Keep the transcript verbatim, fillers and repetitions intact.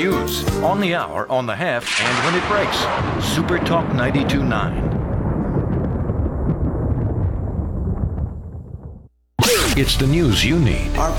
news. On the hour, on the half, and when it breaks. Super Talk ninety-two point nine. It's the news you need. Our